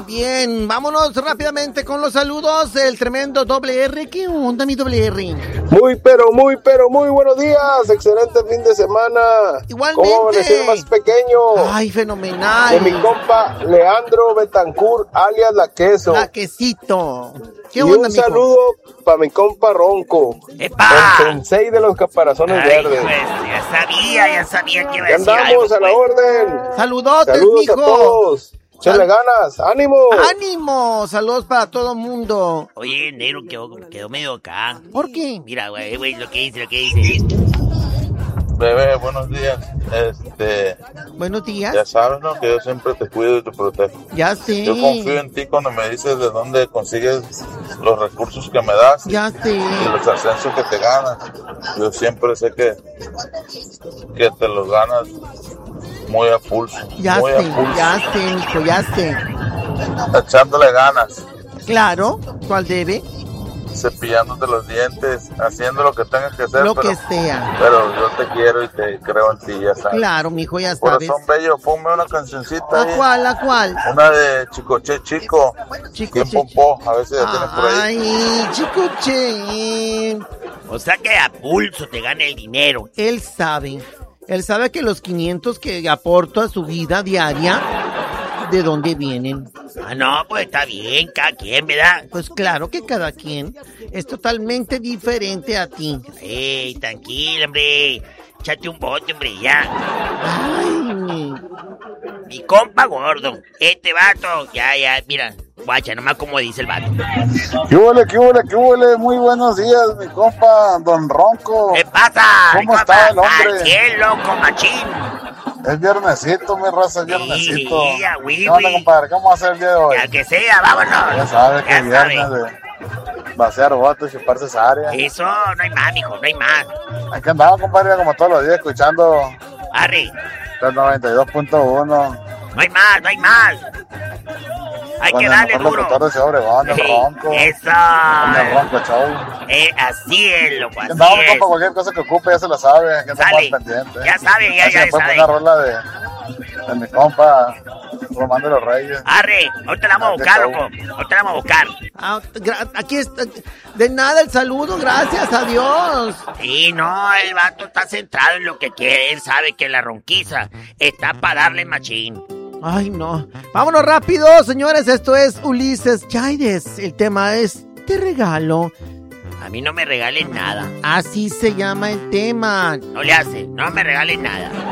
Bien, vámonos rápidamente con los saludos. El tremendo doble R. ¿Qué onda, mi doble R? Muy buenos días. Excelente fin de semana. Igualmente. ¿Cómo amaneció el más pequeño? Ay, fenomenal. De mi compa Leandro Betancourt, alias La Queso. La Quesito. ¿Qué y onda, un mijo? saludo para mi compa Ronco. ¡Epa! El sensei de los caparazones verdes. Pues, ya sabía que iba a Ya decir algo, andamos a la pues. orden. Saludotes, Saludos mijo. a todos. Échale ganas, ánimo. ¡Ánimo! Saludos para todo el mundo. Oye, negro, quedó medio acá. ¿Por qué? Mira, güey, lo que dice. Bebé, buenos días. Buenos días. Ya sabes, ¿no? Que yo siempre te cuido y te protejo. Ya sé. Yo confío en ti cuando me dices de dónde consigues los recursos que me das Ya sé. y los ascensos que te ganas. Yo siempre sé que te los ganas muy a pulso. Ya muy sé, a pulso. ya sé, mijo, ya sé. Echándole ganas, Claro, ¿cuál debe? cepillándote los dientes, haciendo lo que tengas que hacer. Lo pero, que sea. pero yo te quiero y te creo en ti, ya sabes. Claro, mijo, ya sabes. Corazón bello, ponme una cancioncita ahí. ¿A cuál, a cuál? Una de Chicoche Chico. Chicoche. Po, a ver si la tienes por ahí. Ay, Chicoche. O sea que a pulso te gana el dinero. Él sabe que los 500 que aporto a su vida diaria, ¿de dónde vienen? Ah, no, pues está bien, cada quien, ¿verdad? Pues claro que cada quien es totalmente diferente a ti. Ey, tranquilo, hombre. Échate un bote, hombre, ya. Ay, Mi compa gordo. Este vato, ya, mira. Guacha, nomás como dice el vato. ¿Qué huele? Muy buenos días, mi compa Don Ronco. ¿Qué pasa? ¿Cómo compa? está el hombre? Al cielo, con machín. Es viernesito, mi raza, es viernesito. Sí, ya, güey, ¿Qué onda, güey. compadre? ¿Cómo va a ser el día de hoy? Ya que sea, vámonos. Ya sabes que Ya es viernes sabe. de vaciar botes y chuparse esa área. Eso, no hay más, mijo, no hay más. Aquí andamos, compadre, como todos los días, escuchando Arre, el 92.1. no hay más. Hay con que el darle mejor duro. locutor de Ciudad Obregón, el Ronco. Eso. Con el Ronco Show. Así es, loco, Aquí así andamos, es. compa, cualquier cosa que ocupe, ya se la sabe. Aquí andamos Sale. al pendiente. Ya sabe, ya Así después sabe. una rola de mi compa Román de los Reyes. Arre, ahorita la vamos a buscar, loco. Ahorita la vamos a buscar. aquí está. De nada el saludo, gracias a Dios. Sí, no, el vato está centrado en lo que quiere. Él sabe que la ronquiza está para darle machín. Ay, no. Vámonos rápido, señores. Esto es Ulises Chaides. El tema es Te regalo. A mí no me regalen nada. Así se llama el tema. No le hace, no me regalen nada.